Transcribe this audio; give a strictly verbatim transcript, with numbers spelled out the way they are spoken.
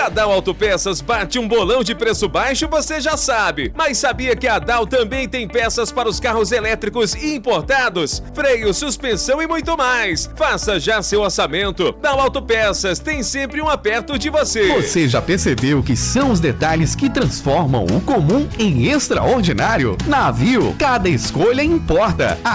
a Dal Autopeças bate um bolão de preço baixo, você já sabe. Mas sabia que a Dal também tem peças para os carros elétricos importados? Freio, suspensão e muito mais. Faça já seu orçamento. Dal Autopeças tem sempre um aperto de você. Você já percebeu que são os detalhes que transformam o comum em extraordinário? Na Viu, cada escolha importa.